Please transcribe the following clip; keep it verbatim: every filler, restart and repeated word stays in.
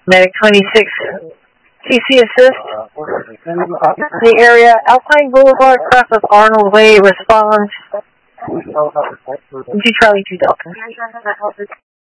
Medic twenty-six, C C assist. The area, Alpine Boulevard, cross of Arnold Way, respond. G Charlie two Delta.